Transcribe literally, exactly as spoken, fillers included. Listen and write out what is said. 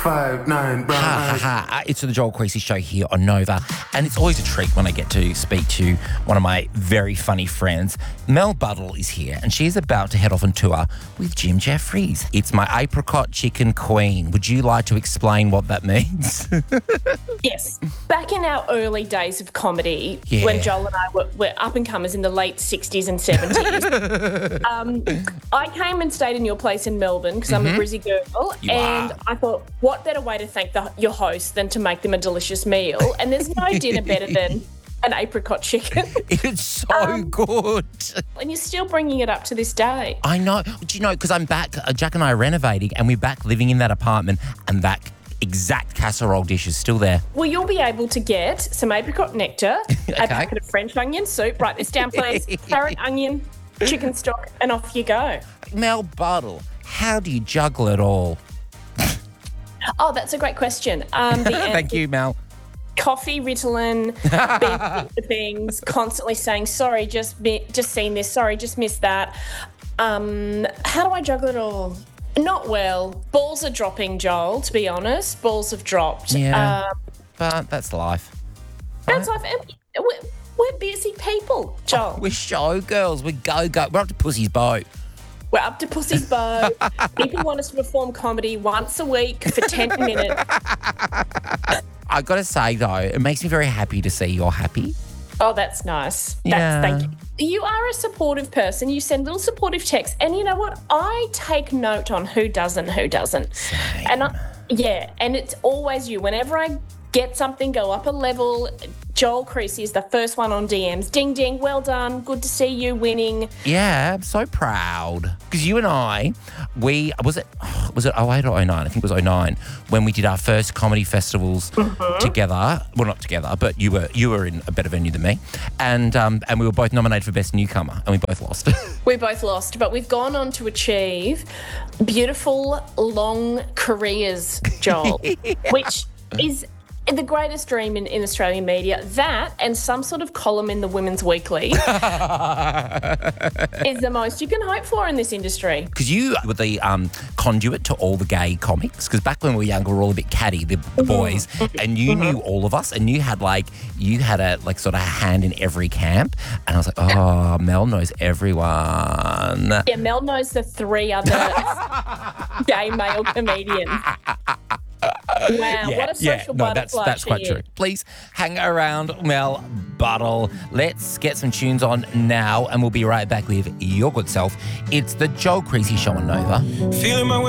five, nine, brown Ha eyes. ha ha. It's the Joel Creasy Show here on Nova. And it's always a treat when I get to speak to one of my very funny friends. Mel Buttle is here and she's about to head off on tour with Jim Jeffries. It's my apricot chicken queen. Would you like to explain what that means? Yes. Back in our early days of comedy, Yeah. when Joel and I were, were up-and-comers in the late sixties and seventies, um, I came and stayed in your place in Melbourne because I'm a Brizzy girl, You and are. I thought, what better way to thank the, your host than to make them a delicious meal? And there's no dinner better than an apricot chicken. It's so Um, good. And you're still bringing it up to this day. I know. Do you know, because I'm back, uh, Jack and I are renovating and we're back living in that apartment and that exact casserole dish is still there. Well, you'll be able to get some apricot nectar, Okay. a packet of French onion soup, write this down please, carrot, onion, chicken stock, and off you go. Mel Buttle, how do you juggle it all? Oh, that's a great question. Um, the Thank you, Mel. Coffee, Ritalin, being the things, constantly saying, sorry, just mi- just seen this, sorry, just missed that. Um, how do I juggle it all? Not well. Balls are dropping, Joel, to be honest. Balls have dropped. Yeah. Um, But that's life. that's life. And We're, we're busy people, Joel. We're showgirls. We go, go. We're up to Pussy's boat. We're up to Pussy's bow. People want us to perform comedy once a week for ten minutes. I got to say, though, it makes me very happy to see you're happy. Oh, that's nice. That's, Yeah. Thank you. You are a supportive person. You send little supportive texts. And you know what? I take note on who doesn't, who doesn't. Same. And I, yeah, and it's always you. Whenever I get something, go up a level, Joel Creasy is the first one on D Ms. Ding, ding, well done. Good to see you winning. Yeah, I'm so proud. Because you and I, we, was it was it oh eight or oh nine? I think it was oh nine when we did our first comedy festivals together. Well, not together, but you were you were in a better venue than me. And um, and we were both nominated for Best Newcomer and we both lost. We both lost, but we've gone on to achieve beautiful, long careers, Joel, which is the greatest dream in, in Australian media. That and some sort of column in the Women's Weekly is the most you can hope for in this industry. Because you were the um, conduit to all the gay comics. Because back when we were younger, we were all a bit catty, the, the boys, and you knew all of us, and you had like you had a like sort of a hand in every camp. And I was like, oh, Mel knows everyone. Yeah, Mel knows the three other gay male comedians. Wow, what a social no, butterfly that's that's she quite is. true. Please hang around, Mel Buttle. Let's get some tunes on now, and we'll be right back with your good self. It's the Joel Creasy Show on Nova. Feeling my way